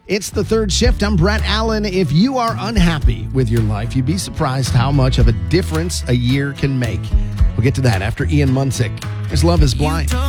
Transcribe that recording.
It's the third shift. I'm Brett Allen. If you are unhappy with your life, you'd be surprised how much of a difference a year can make. We'll get to that after Ian Munsick. There's Love is Blind.